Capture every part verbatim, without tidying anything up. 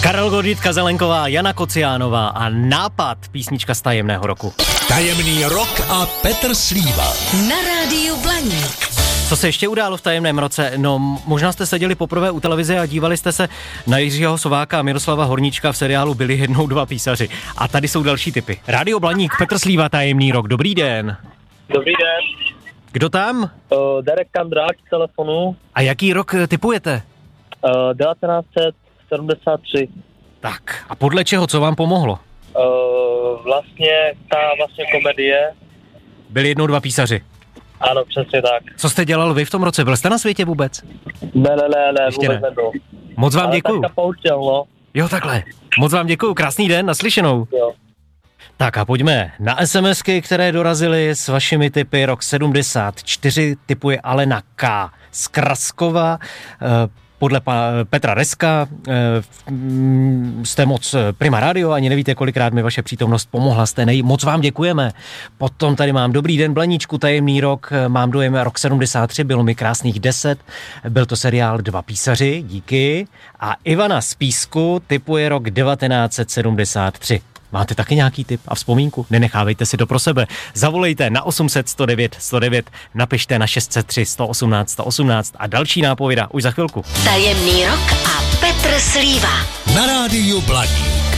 Karel Gott, Jitka Zelenková, Jana Kociánová a Nápad, písnička z tajemného roku. Tajemný rok a Petr Slíva. Na rádiu Blaník. Co se ještě událo v tajemném roce? No, možná jste seděli poprvé u televize a dívali jste se na Jiřího Sováka a Miroslava Horníčka v seriálu Byli jednou dva písaři. A tady jsou další tipy. Rádio Blaník, Petr Slíva, tajemný rok. Dobrý den. Dobrý den. Kdo tam? Uh, Derek Kandrák z telefonu. A jaký rok tipujete? Uh, devatenáct set sedmdesát tři. Tak, a podle čeho, co vám pomohlo? Uh, vlastně ta vlastně komedie. Byli jednou dva písaři. Ano, přesně tak. Co jste dělal vy v tom roce? Byl jste na světě vůbec? Ne, ne, ne, ne, Ještě vůbec ne. nebyl. Moc vám Ale děkuju. taťka pouštěl, no. Jo, takhle. Moc vám děkuju, krásný den, naslyšenou. Jo. Tak a pojďme na SMSky, které dorazily s vašimi tipy. Rok sedmdesát čtyři tipuje Alena K. z Kraskova. Podle pa- Petra Reska jste moc Prima Radio, ani nevíte, kolikrát mi vaše přítomnost pomohla, jste nej, moc vám děkujeme. Potom tady mám Dobrý den Blaníčku, tajemný rok, mám dojem rok sedmdesát tři, bylo mi krásných deset, byl to seriál Dva písaři, díky. A Ivana z Písku tipuje rok devatenáct set sedmdesát tři. Máte taky nějaký tip a vzpomínku? Nenechávejte si to pro sebe. Zavolejte na osm set sto devět sto devět, napište na šest set tři sto osmnáct sto osmnáct a další nápověda už za chvilku. Tajemný rok a Petr Slíva. Na rádiu Blaník.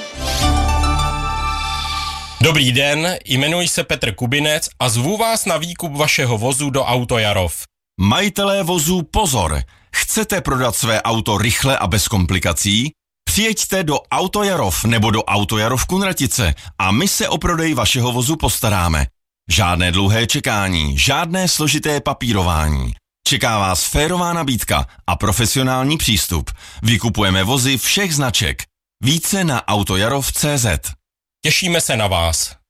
Dobrý den, jmenuji se Petr Kubinec a zvu vás na výkup vašeho vozu do Autojarov. Majitelé vozů pozor! Chcete prodat své auto rychle a bez komplikací? Přijeďte do Autojarov nebo do Autojarov Kunratice a my se o prodej vašeho vozu postaráme. Žádné dlouhé čekání, žádné složité papírování. Čeká vás férová nabídka a profesionální přístup. Vykupujeme vozy všech značek. Více na autojarov tečka cé zet. Těšíme se na vás.